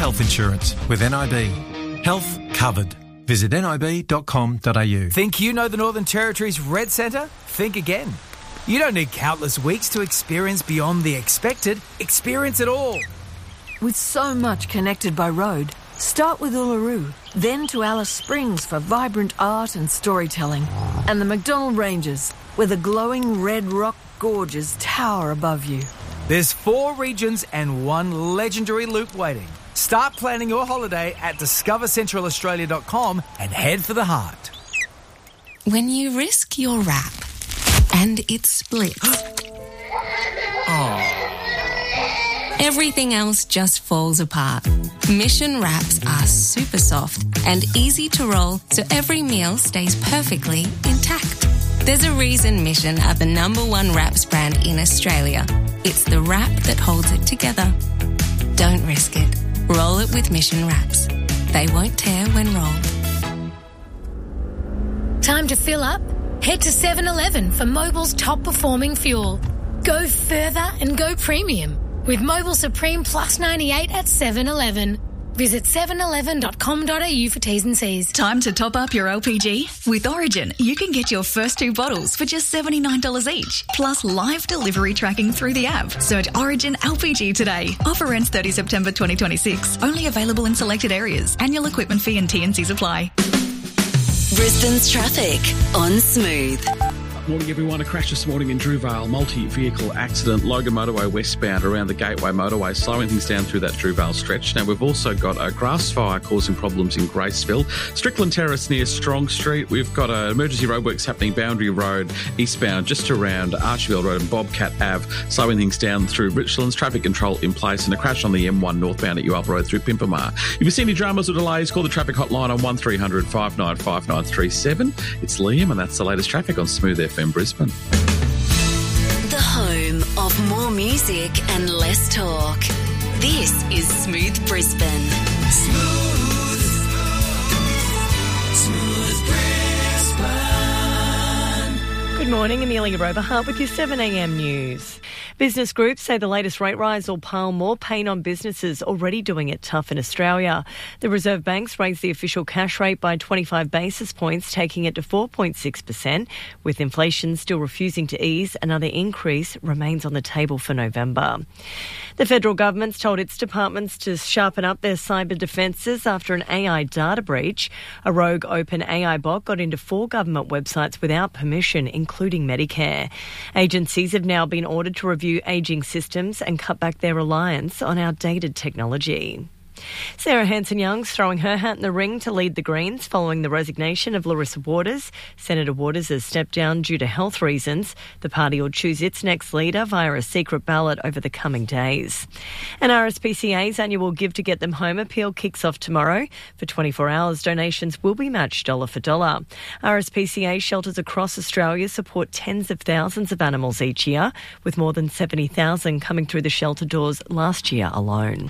health insurance with NIB. Health covered. Visit nib.com.au. Think you know the Northern Territory's Red Centre? Think again. You don't need countless weeks to experience beyond the expected. Experience it all. With so much connected by road, start with Uluru, then to Alice Springs for vibrant art and storytelling, and the McDonnell Ranges, where the glowing red rock gorges tower above you. There's 4 regions and 1 legendary loop waiting. Start planning your holiday at discovercentralaustralia.com and head for the heart. When you risk your wrap and it splits, everything else just falls apart. Mission wraps are super soft and easy to roll, so every meal stays perfectly intact. There's a reason Mission are the #1 wraps brand in Australia. It's the wrap that holds it together. Don't risk it. Roll it with Mission wraps. They won't tear when rolled. Time to fill up? Head to 7-Eleven for Mobil's top performing fuel. Go further and go premium with Mobil Supreme Plus 98 at 7-Eleven. Visit 711.com.au for T's and C's. Time to top up your LPG? With Origin, you can get your first 2 bottles for just $79 each, plus live delivery tracking through the app. Search Origin LPG today. Offer ends 30 September 2026. Only available in selected areas. Annual equipment fee and T&Cs apply. Brisbane's traffic on Smooth. Morning everyone, a crash this morning in Drewvale, multi-vehicle accident, Logan Motorway westbound around the Gateway Motorway, slowing things down through that Drewvale stretch. Now we've also got a grass fire causing problems in Graceville, Strickland Terrace near Strong Street. We've got emergency roadworks happening Boundary Road eastbound just around Archibald Road and Bobcat Ave, slowing things down through Richlands, traffic control in place, and a crash on the M1 northbound at Ualpa Road through Pimpamar. If you see any dramas or delays, call the traffic hotline on 1300 595937. It's Liam and that's the latest traffic on Smooth FM Brisbane. The home of more music and less talk. This is Smooth Brisbane. Smooth Brisbane. Good morning, Amelia Roberhart with your 7am news. Business groups say the latest rate rise will pile more pain on businesses already doing it tough in Australia. The Reserve Bank's raised the official cash rate by 25 basis points, taking it to 4.6%. With inflation still refusing to ease, another increase remains on the table for November. The federal government's told its departments to sharpen up their cyber defences after an AI data breach. A rogue OpenAI bot got into 4 government websites without permission, including Medicare. Agencies have now been ordered to review ageing systems and cut back their reliance on outdated technology. Sarah Hanson-Young's throwing her hat in the ring to lead the Greens following the resignation of Larissa Waters. Senator Waters has stepped down due to health reasons. The party will choose its next leader via a secret ballot over the coming days. And RSPCA's annual Give to Get Them Home appeal kicks off tomorrow. For 24 hours, donations will be matched dollar for dollar. RSPCA shelters across Australia support tens of thousands of animals each year, with more than 70,000 coming through the shelter doors last year alone.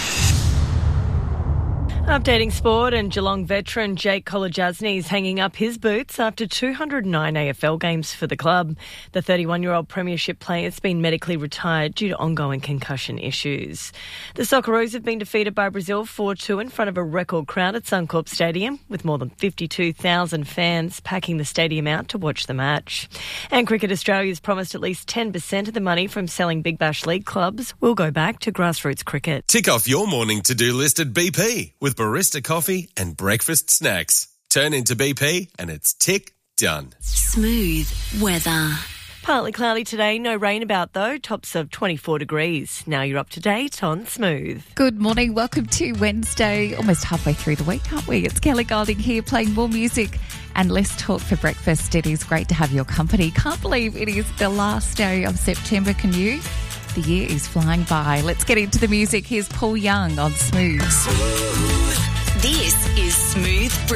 Updating sport, and Geelong veteran Jake Kolodjasny is hanging up his boots after 209 AFL games for the club. The 31-year-old premiership player has been medically retired due to ongoing concussion issues. The Socceroos have been defeated by Brazil 4-2 in front of a record crowd at Suncorp Stadium, with more than 52,000 fans packing the stadium out to watch the match. And Cricket Australia's promised at least 10% of the money from selling Big Bash League clubs will go back to grassroots cricket. Tick off your morning to-do list at BP with barista coffee and breakfast snacks. Turn into BP and it's tick done. Smooth weather. Partly cloudy today, no rain about though, tops of 24 degrees. Now you're up to date on Smooth. Good morning, welcome to Wednesday, almost halfway through the week, aren't we? It's Kelly Golding here playing more music and less talk for breakfast. It is great to have your company. Can't believe it is the last day of September, can you? The year is flying by. Let's get into the music. Here's Paul Young on Smooth. This is Smooth